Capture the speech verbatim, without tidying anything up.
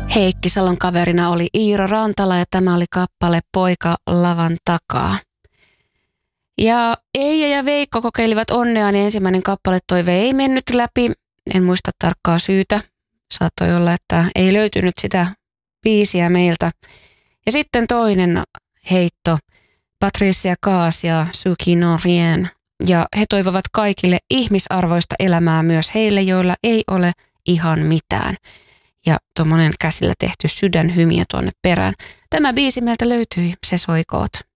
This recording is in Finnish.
Heikki Salon kaverina oli Iiro Rantala ja tämä oli kappale Poika lavan takaa. Ja Eija ja Veikko kokeilivat onnea, niin ensimmäinen kappaletoive ei mennyt läpi. En muista tarkkaa syytä. Saattoi olla, että ei löytynyt sitä biisiä meiltä. Ja sitten toinen heitto, Patricia Kaas ja Suki Norien. Ja he toivovat kaikille ihmisarvoista elämää myös heille, joilla ei ole ihan mitään. Ja tuommoinen käsillä tehty sydänhymiö tuonne perään. Tämä biisi meiltä löytyi, se soikoot.